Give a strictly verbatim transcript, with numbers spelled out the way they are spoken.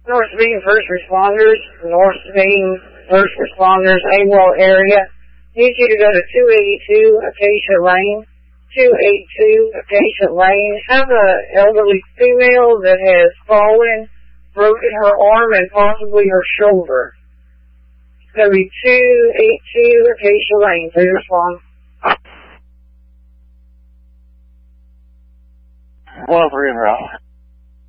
North Sabine First Responders, North Sabine First Responders, AWOL area. Need you to go to two eighty-two Acacia Lane. two eighty-two Acacia Lane. Have an elderly female that has fallen, broken her arm and possibly her shoulder. It's going to be two eighty-two Acacia Lane. Please respond. one oh three en route.